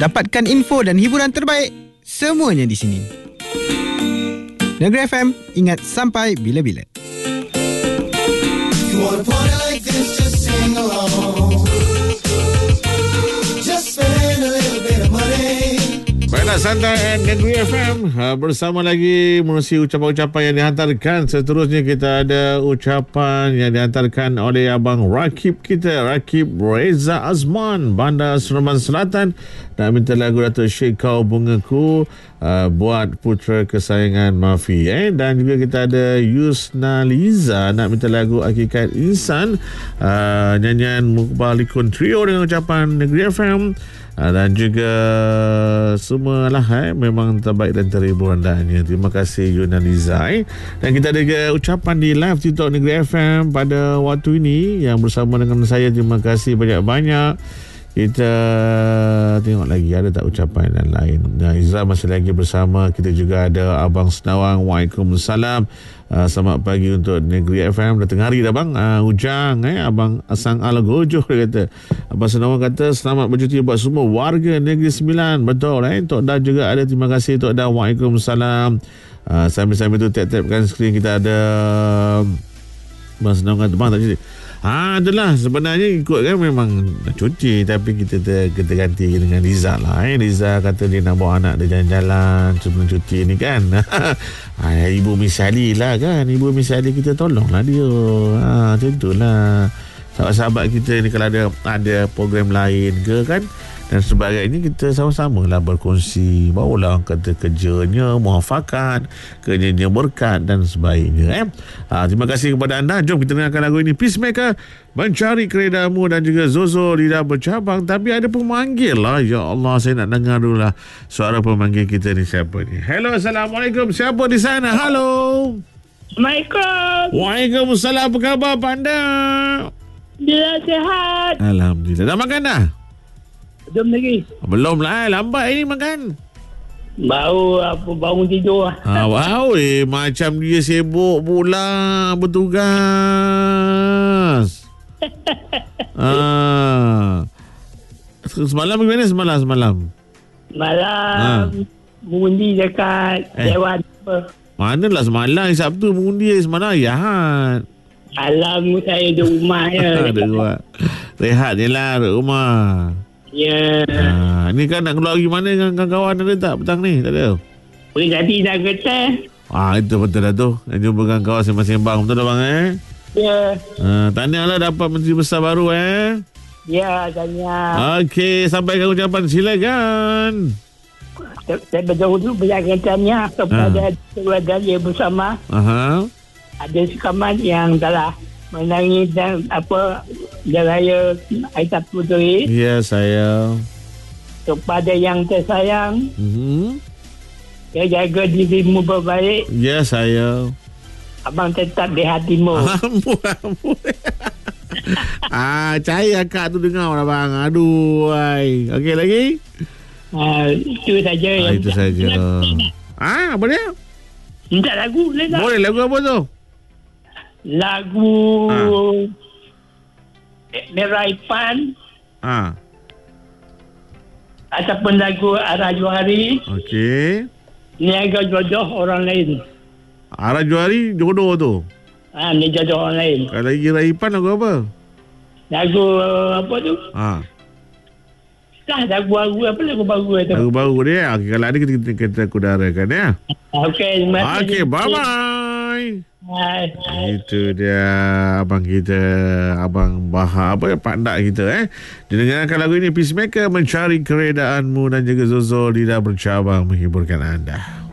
Dapatkan info dan hiburan terbaik, semuanya di sini. Negeri FM, ingat sampai bila-bila. You wanna party like this, just sing along. Just spend a little bit of money. Baiklah, santai Negeri FM bersama lagi menerusi ucapan-ucapan yang dihantarkan. Seterusnya kita ada ucapan yang dihantarkan oleh Abang Rakib kita, Rakib Reza Azman, Bandar Seremban Selatan. Nak minta lagu Datuk Syed Kau Bungaku buat putera kesayangan Mafi. Dan juga kita ada Yusna Liza nak minta lagu Hakikat Insan, nyanyian Mubalikun Trio dengan ucapan Negeri FM. Dan juga semualah memang terbaik dan terhibur andanya. Terima kasih Yunaniza. Dan kita ada juga ucapan di live TikTok Negeri FM pada waktu ini yang bersama dengan saya. Terima kasih banyak-banyak. Kita tengok lagi ada tak ucapan yang lain. Izzah masih lagi bersama. Kita juga ada Abang Senawang. Waalaikumsalam. Selamat pagi untuk Negeri FM. Dah tengah hari dah bang. Ujang Abang Asang Alagojoh dia kata. Abang Senawang kata selamat bercuti buat semua warga Negeri Sembilan. Betul Tok Da juga ada. Terima kasih Tok Da. Waalaikumsalam. Sambil-sambil tu tap-tapkan skrin kita ada Abang Senawang kata bang tak cuti. Itulah sebenarnya ikut kan memang cuti, tapi kita ganti dengan Liza lah. Liza kata dia nak bawa anak dia jalan-jalan sebelum cuti ni kan. Ibu Misali lah kan. Ibu Misali kita tolonglah dia. Macam itulah. Sahabat-sahabat kita ni kalau ada program lain ke kan dan sebagainya, kita sama-sama lah berkongsi. Barulah orang kata kerjanya muafakat, kerjanya berkat dan sebagainya. Terima kasih kepada anda. Jom kita dengarkan lagu ini, Peacemaker, Mencari Keredamu, dan juga Zozo Lidah Bercabang. Tapi ada pemanggil lah. Ya Allah, saya nak dengar dulu lah suara pemanggil kita ni siapa ni. Hello, Assalamualaikum. Siapa di sana? Halo. Assalamualaikum. Waalaikumsalam. Apa khabar Panda? Dia sihat. Alhamdulillah. Dah makan dah? Belum lagi. Belum lah, lambat ini makan. Baru tidur. Wow, macam dia sibuk pula bertugas. Semalam bagaimana semalam? Mengundi dekat Dewan apa? Manalah semalam Sabtu mengundi, semalam Ahad. Alam saya di rumah je. Rehat je lah di rumah. Ya. Ni kan nak keluar pergi mana dengan kawan ada tak petang ni? Tak ada. Pergi tadi dah getah. Itu betul dah tu. Nak jumpa dengan kawan sembang-sembang. Betul tak bang Ya. Tahniah lah dapat Menteri Besar baru Ya, tahniah. Okey, sampaikan ucapan, silakan. Saya betul-betul berikan tahniah kepada keluarga dia bersama. Ada sekaman yang telah menangis dan Raya Aisyah Puteri. Ya, saya. Kepada yang tersayang, ya, jaga dirimu berbaik. Ya, saya. Abang tetap di hatimu. Amboi. Cahaya akak tu dengar lah bang. Aduh. Okey lagi? Itu saja. Itu saja. Apa dia? Minta lagu. Boleh, lagu apa tu? Lagu Merah Ipan ataupun lagu Arah Johari. Okey. Niaga jodoh orang lain. Arah Johari jodoh tu. Ni jodoh orang lain. Kalau lagi Raipan lagu apa? Lagu apa tu? Lagu baru apa, lagu baru tu? Lagu baru dia. Okay, kalau ada kita kudarakan ya. Okey, terima kasih. Okey, bye-bye. Hai. Itu dia abang kita, Abang Bahar, Pak Ndak kita Dengarkan lagu ini, Peacemaker, Mencari Keredaanmu, dan juga Zozo Lidah Bercabang menghiburkan anda.